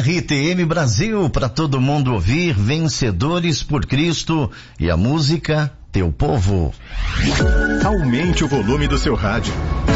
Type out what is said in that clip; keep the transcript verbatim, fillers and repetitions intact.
R T M Brasil, para todo mundo ouvir, Vencedores por Cristo e a música Teu Povo. Aumente o volume do seu rádio.